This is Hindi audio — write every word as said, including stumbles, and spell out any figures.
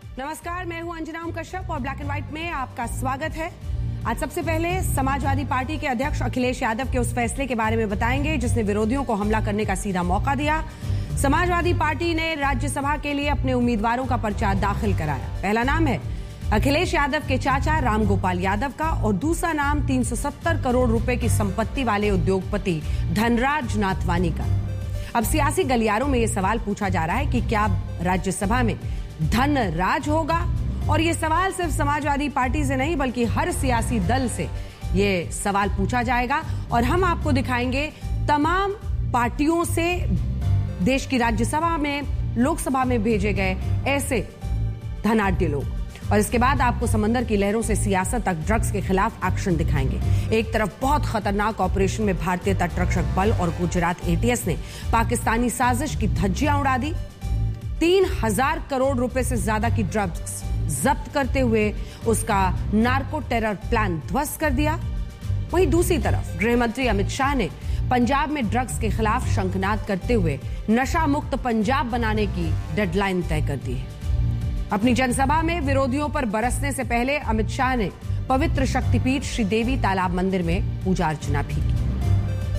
नमस्कार, मैं हूं अंजना ओम कश्यप और ब्लैक एंड व्हाइट में आपका स्वागत है। आज सबसे पहले समाजवादी पार्टी के अध्यक्ष अखिलेश यादव के उस फैसले के बारे में बताएंगे जिसने विरोधियों को हमला करने का सीधा मौका दिया। समाजवादी पार्टी ने राज्यसभा के लिए अपने उम्मीदवारों का पर्चा दाखिल कराया। पहला नाम है अखिलेश यादव के चाचा रामगोपाल यादव का और दूसरा नाम तीन सौ सत्तर करोड़ रुपए की संपत्ति वाले उद्योगपति धनराज नाथवानी का। अब सियासी गलियारों में यह सवाल पूछा जा रहा है कि क्या राज्यसभा में धन राज होगा, और ये सवाल सिर्फ समाजवादी पार्टी से नहीं बल्कि हर सियासी दल से ये सवाल पूछा जाएगा। और हम आपको दिखाएंगे तमाम पार्टियों से देश की राज्यसभा में, लोकसभा में भेजे गए ऐसे धनाढ्य लोग, और इसके बाद आपको समंदर की लहरों से सियासत तक ड्रग्स के खिलाफ एक्शन दिखाएंगे। एक तरफ बहुत खतरनाक ऑपरेशन में भारतीय तटरक्षक बल और गुजरात एटीएस ने पाकिस्तानी साजिश की धज्जियां उड़ा दी। तीन हजार करोड़ रुपए से ज्यादा की ड्रग्स जब्त करते हुए उसका नार्को टेरर प्लान ध्वस्त कर दिया। वहीं दूसरी तरफ गृह मंत्री अमित शाह ने पंजाब में ड्रग्स के खिलाफ शंखनाद करते हुए नशा मुक्त पंजाब बनाने की डेडलाइन तय कर दी है। अपनी जनसभा में विरोधियों पर बरसने से पहले अमित शाह ने पवित्र शक्तिपीठ श्री देवी तालाब मंदिर में पूजा अर्चना भी की।